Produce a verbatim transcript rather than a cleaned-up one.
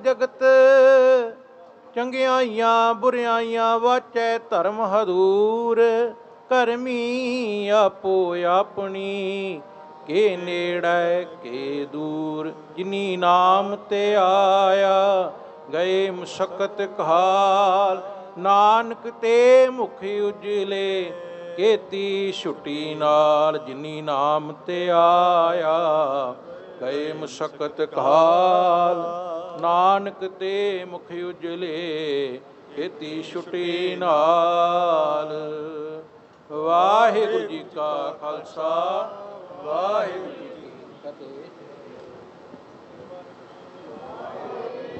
ਜਗਤ ਚੰਗਿਆਈਆਂ ਬੁਰਿਆਈਆਂ ਵਾਚੈ ਧਰਮ ਹਦੂਰ। ਕਰਮੀ ਆਪੋ ਆਪਣੀ ਕੇ ਨੇੜੈ ਕੇ ਦੂਰ। ਜਿਨੀ ਨਾਮ ਤੇ ਆਇਆ ਗਏ ਮੁਸ਼ਕਤ ਕਾਲ। ਨਾਨਕ ਤੇ ਮੁਖ ਉਜਲੇ ਕੀਤੀ ਛੁੱਟੀ ਨਾਲ। ਜਿਨੀ ਨਾਮ ਤੇ ਆਇਆ ਗਏ ਮੁਸ਼ਕਤ ਕਾਲ। ਨਾਨਕ ਤੇ ਮੁਖ ਉਜਲੇ ਕੀਤੀ ਛੁੱਟੀ ਨਾਲ। ਵਾਹਿਗੁਰੂ ਜੀ ਕਾ ਖਾਲਸਾ ਵਾਹਿਗੁਰੂ ਜੀ ਕੀ ਫਤਿਹ।